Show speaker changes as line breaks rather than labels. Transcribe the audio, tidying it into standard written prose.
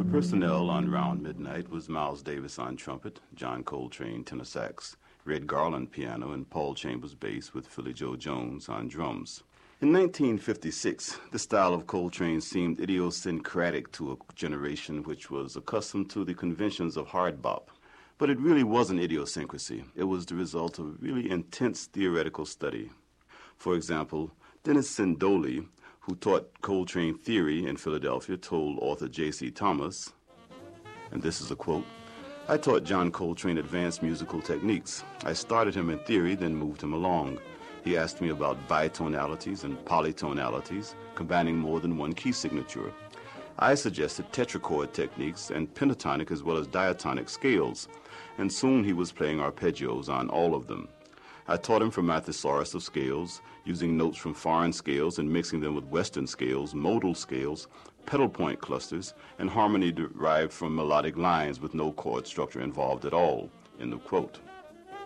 personnel on Round Midnight was Miles Davis on trumpet, John Coltrane tenor sax, Red Garland piano, and Paul Chambers bass with Philly Joe Jones on drums. In 1956, the style of Coltrane seemed idiosyncratic to a generation which was accustomed to the conventions of hard bop. But it really wasn't idiosyncrasy. It was the result of really intense theoretical study. For example, Dennis Sindoli, who taught Coltrane theory in Philadelphia, told author J.C. Thomas, and this is a quote, "I taught John Coltrane advanced musical techniques. I started him in theory, then moved him along. He asked me about bitonalities and polytonalities, combining more than one key signature. I suggested tetrachord techniques and pentatonic as well as diatonic scales, and soon he was playing arpeggios on all of them. I taught him from my thesaurus of scales, using notes from foreign scales and mixing them with Western scales, modal scales, pedal point clusters, and harmony derived from melodic lines with no chord structure involved at all." End of quote.